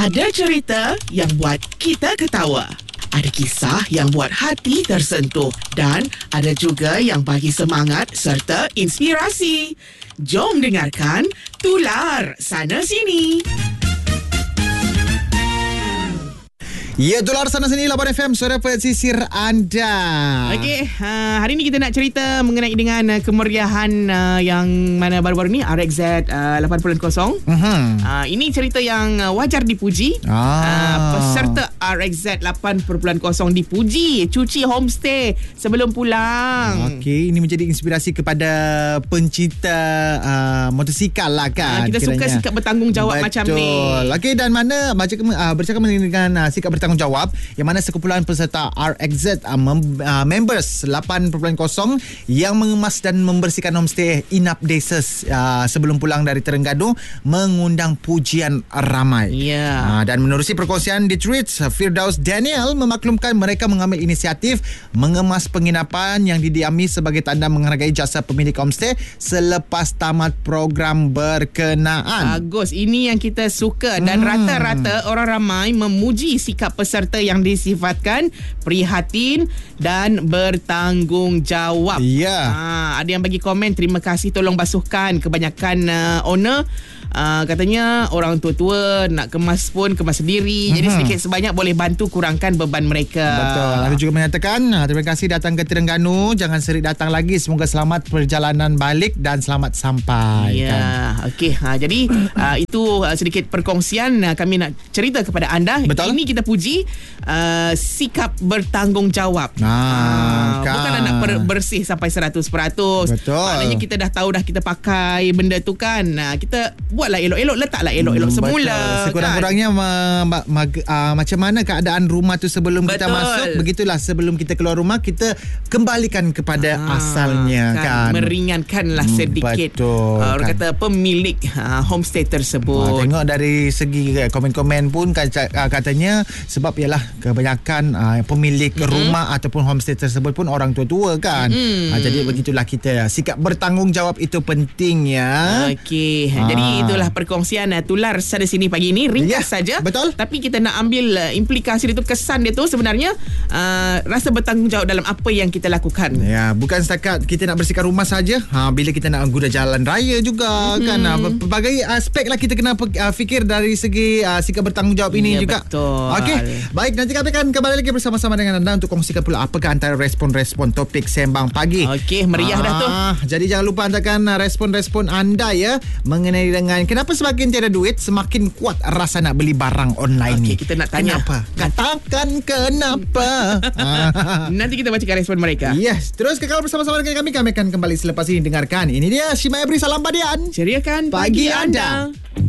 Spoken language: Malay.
Ada cerita yang buat kita ketawa. Ada kisah yang buat hati tersentuh. Dan ada juga yang bagi semangat serta inspirasi. Jom dengarkan Tular Sana Sini. Ya, Tular Sana Sini, Lapan FM, suara pesisir anda. Okey, hari ni kita nak cerita mengenai dengan kemeriahan yang mana baru-baru ni RXZ 8.0. Ini cerita yang wajar dipuji. Peserta RXZ 8.0 dipuji cuci homestay sebelum pulang. Okey, ini menjadi inspirasi kepada pencinta motosikal lah kan. Kita kiranya suka sikap bertanggungjawab macam ni. Betul. Okey, dan mana bercakap dengan sikap bertanggungjawab yang mana sekumpulan peserta RXZ members 8.0 yang mengemas dan membersihkan homestay Inap Desas sebelum pulang dari Terengganu mengundang pujian ramai. Dan menerusi perkongsian di tweets, Firdaus Daniel memaklumkan mereka mengambil inisiatif mengemas penginapan yang didiami sebagai tanda menghargai jasa pemilik homestay selepas tamat program berkenaan. Bagus, ini yang kita suka. Dan rata-rata orang ramai memuji sikap peserta yang disifatkan prihatin dan bertanggungjawab. Ada yang bagi komen, terima kasih, tolong basuhkan. Kebanyakan owner katanya orang tua-tua nak kemas pun kemas sendiri. Jadi sedikit sebanyak boleh bantu kurangkan beban mereka. Betul. Ada juga menyatakan terima kasih datang ke Terengganu, jangan serik datang lagi, semoga selamat perjalanan balik dan selamat sampai. Okey, jadi itu sedikit perkongsian kami nak cerita kepada anda. Betul. Ini kita puji sikap bertanggungjawab. Bukanlah nak bersih sampai 100%. Betul. Maknanya kita dah tahu dah kita pakai benda tu kan. Kita buatlah elok-elok, letaklah elok-elok semula. Sekurang-kurangnya macam mana keadaan rumah tu sebelum kita masuk, begitulah sebelum kita keluar rumah kita kembalikan kepada asalnya kan. Meringankanlah sedikit. Betul. Orang kata pemilik homestay tersebut. Tengok dari segi komen-komen pun katanya sebab ialah kebanyakan pemilik rumah ataupun homestay tersebut pun orang tua-tua kan. Jadi begitulah kita, sikap bertanggungjawab itu penting ya. Okey. Jadi itulah perkongsian Tular Sana Sini pagi ini. Ringkas saja. Betul. Tapi kita nak ambil implikasi dia tu, kesan dia tu sebenarnya rasa bertanggungjawab dalam apa yang kita lakukan. Ya, bukan setakat kita nak bersihkan rumah saja. Bila kita nak guna jalan raya juga kan. Pelbagai aspek lah kita kena fikir dari segi sikap bertanggungjawab ini juga. Betul. Okey. Baik, nanti kami akan kembali lagi bersama-sama dengan anda untuk kongsikan pula apakah antara respon-respon topik Sembang Pagi. Okey, meriah dah tu. Jadi jangan lupa hantarkan respon-respon anda ya mengenai dengan kenapa semakin tiada duit semakin kuat rasa nak beli barang online ni. Okey, kita nak tanya. Kenapa? Katakan kenapa. Nanti kita bacakan respon mereka. Yes, terus kekal bersama-sama dengan kami. Kami akan kembali selepas ini. Dengarkan. Ini dia Shima Ebri, salam Badian. Ceriakan pagi anda.